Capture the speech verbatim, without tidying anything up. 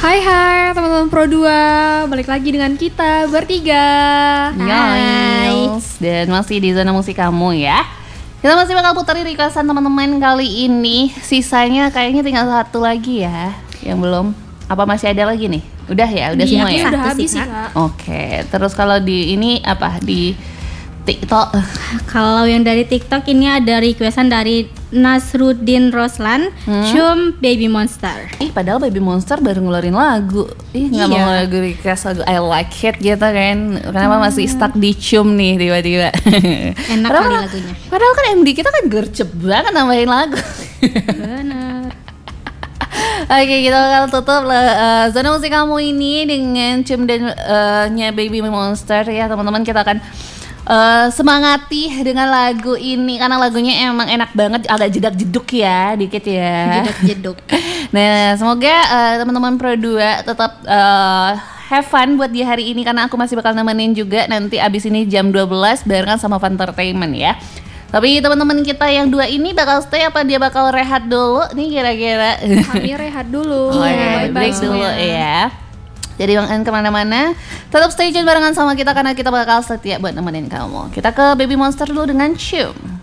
Hai hai teman-teman Pro dua, balik lagi dengan kita bertiga. Hai. Dan masih di zona musik kamu ya. Kita masih bakal puterin requestan teman-teman kali ini. Sisanya kayaknya tinggal satu lagi ya, yang belum. Apa masih ada lagi nih? Udah ya, udah Di semua ya. Udah habis sih Kak. Oke, terus kalau di ini apa di TikTok? Kalau yang dari TikTok ini ada requestan dari Nasruddin Roslan, Hmm? Cium Baby Monster. Ih, padahal Baby Monster baru ngeluarin lagu. Ih, nggak mau Iya. lagu request lagu I Like It gitu kan. Kenapa masih stuck di Cium nih tiba-tiba? Enak Padahal- kali lagunya. Padahal kan M D kita kan gercep banget nambahin lagu. Bener. Oke, kita bakal tutup lah, uh, zona musik kamu ini dengan Cium dan uh, nya Baby Monster ya teman-teman. Kita akan uh, semangati dengan lagu ini karena lagunya emang enak banget, agak jedak-jeduk ya dikit ya. Jeduk-jeduk. Nah, semoga uh, teman-teman Pro dua tetap uh, have fun buat di hari ini karena aku masih bakal nemenin juga nanti abis ini jam dua belas barengan sama Fun Entertainment ya. Tapi teman-teman kita yang dua ini bakal stay apa dia bakal rehat dulu nih kira-kira? Kami rehat dulu. Oh, Bye-bye ya, break dulu semuanya. ya. Jadi jangan kemana-mana, tetap stay tune barengan sama kita karena kita bakal setia buat nemenin kamu. Kita ke Baby Monster dulu dengan Cium.